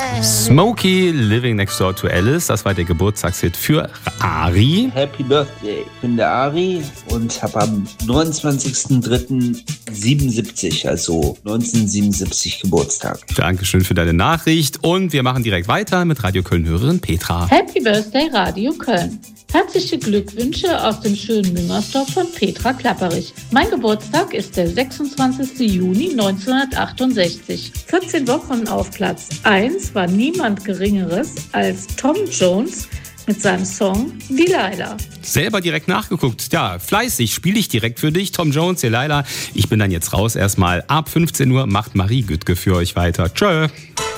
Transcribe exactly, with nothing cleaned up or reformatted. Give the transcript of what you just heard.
Smokey, Living Next Door to Alice, das war der Geburtstagshit für Ari. Happy Birthday, ich bin der Ari und habe am neunundzwanzigsten dritten siebenundsiebzig, also neunzehnhundertsiebenundsiebzig Geburtstag. Dankeschön für deine Nachricht und wir machen direkt weiter mit Radio Köln-Hörerin Petra. Happy Birthday Radio Köln. Herzliche Glückwünsche aus dem schönen Müngersdorf von Petra Klapperich. Mein Geburtstag ist der sechsundzwanzigsten Juni neunzehnhundertachtundsechzig. vierzehn Wochen auf Platz eins war niemand Geringeres als Tom Jones mit seinem Song Delilah. Selber direkt nachgeguckt. Ja, fleißig, spiele ich direkt für dich. Tom Jones, Delilah. Ich bin dann jetzt raus erstmal. Ab fünfzehn Uhr macht Marie Güttke für euch weiter. Tschö.